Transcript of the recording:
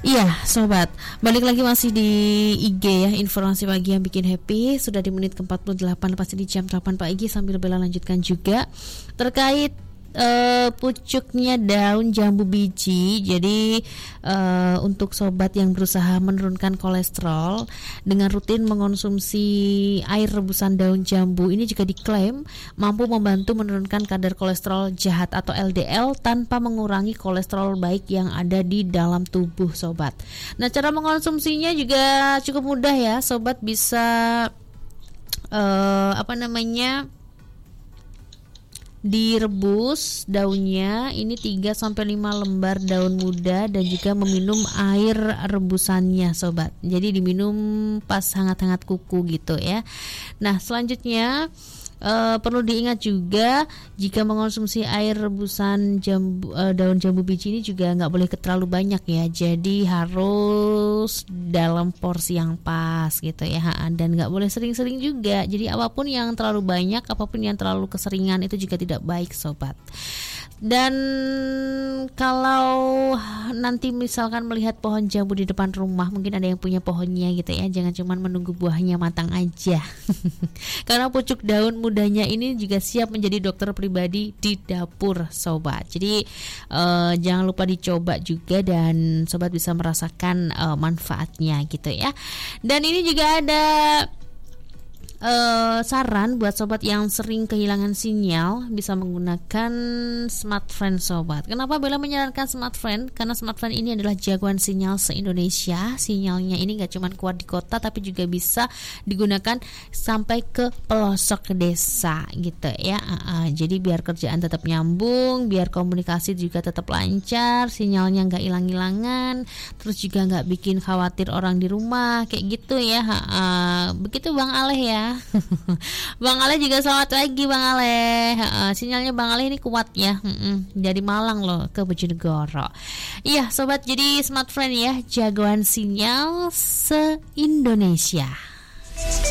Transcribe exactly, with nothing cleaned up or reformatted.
Iya sobat, balik lagi masih di I G ya, informasi pagi yang bikin happy. Sudah di menit ke empat puluh delapan, pasti di jam delapan pagi. Sambil Bella lanjutkan juga terkait Uh, pucuknya daun jambu biji. Jadi uh, untuk sobat yang berusaha menurunkan kolesterol dengan rutin mengonsumsi air rebusan daun jambu, ini juga diklaim mampu membantu menurunkan kadar kolesterol jahat atau L D L tanpa mengurangi kolesterol baik yang ada di dalam tubuh sobat. Nah, cara mengonsumsinya juga cukup mudah ya sobat, bisa uh, apa namanya direbus daunnya, ini tiga sampai lima lembar daun muda, dan juga meminum air rebusannya sobat. Jadi diminum pas hangat-hangat kuku gitu ya. Nah, selanjutnya Uh, perlu diingat juga jika mengonsumsi air rebusan jambu, uh, daun jambu biji ini juga nggak boleh terlalu banyak ya. Jadi harus dalam porsi yang pas gitu ya, dan nggak boleh sering-sering juga. Jadi apapun yang terlalu banyak, apapun yang terlalu keseringan itu juga tidak baik sobat. Dan kalau nanti misalkan melihat pohon jambu di depan rumah, mungkin ada yang punya pohonnya gitu ya, jangan cuma menunggu buahnya matang aja. Karena pucuk daun mudanya ini juga siap menjadi dokter pribadi di dapur sobat. Jadi uh, jangan lupa dicoba juga, dan sobat bisa merasakan uh, manfaatnya gitu ya. Dan ini juga ada Uh, saran buat sobat yang sering kehilangan sinyal, bisa menggunakan Smartfren sobat. Kenapa Bella menyarankan Smartfren? Karena Smartfren ini adalah jagoan sinyal se-Indonesia. Sinyalnya ini gak cuma kuat di kota, tapi juga bisa digunakan sampai ke pelosok desa gitu ya. uh, uh, Jadi biar kerjaan tetap nyambung, biar komunikasi juga tetap lancar, sinyalnya gak hilang-hilangan, terus juga gak bikin khawatir orang di rumah kayak gitu ya. uh, uh, Begitu Bang Aleh ya. Bang Aleh juga selamat pagi Bang Aleh. uh, Sinyalnya Bang Aleh ini kuat ya. Mm-mm, dari Malang loh ke Bojonegoro. Iya sobat, jadi Smartfren ya, jagoan sinyal se-Indonesia.